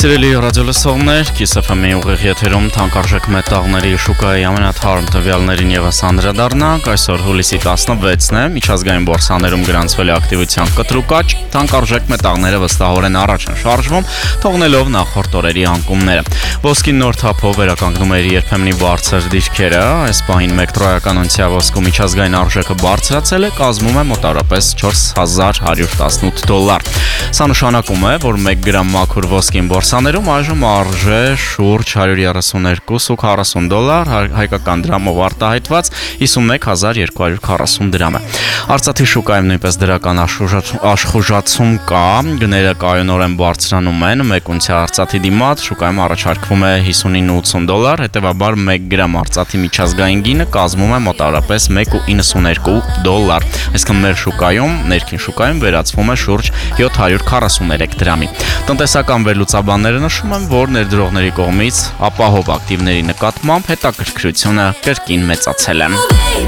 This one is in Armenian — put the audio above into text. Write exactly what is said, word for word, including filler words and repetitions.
Սիրելի ռադիոլսողներ, Kiss F M-ի ուղիղ եթերում թանկարժեք մետաղների շուկայի ամենաթարմ տվյալներին ևս անդրադառնանք։ Այսօր հուլիսի տասնվեցն է, միջազգային բորսաներում գրանցվել է ակտիվության կտրուկ աճ, թանկարժեք մետաղները վստահորեն առաջ են շարժվում, թողնելով նախորդ օրերի անկումները։ Ոսկին նոր թափով վերականգնում է իր երբեմնի բարձր դիրքերը, այս պահին մեկ տրոյական ունցիա ոսկու միջազգային արժեքը բարձրացել է, կազմում է մոտավորապես չորս հազար հարյուր տասնութ դոլար։ Սա նշանակում է, որ մեկ գրամ մաքուր ոսկին բորսաներում այժմ արժե շուրջ հարյուր երեսունեքու ու քառասուն դոլար, հայկական դրամով արտահայտված հիսունմեկ հազար երկու հարյուր քառասուն դրամ է։ Արցախի շուկայում նույնպես դրական աշխուժացում կա, գները կայունորեն բարձրանում են, մեկ ունցիա արծաթի դիմաց շուկայում առաջարկվում է հիսունինը ութսուն դոլար, հետևաբար մեկ գրամ արծաթի միջազգային գինը կազմում է մոտավորապես մեկ կoma իննսունեքու դոլար, այսինքն մեր շուկայում, ներքին շուկայում վերածվում է շուրջ յոթ հարյուր քառասուներեք դրամի։ Տնտեսական վերլուծաբանները նշում են, որ ներդրողների կողմից ապահով ակտիվների նկատմամբ հետաքրքրությունը կրկին մեծացել է։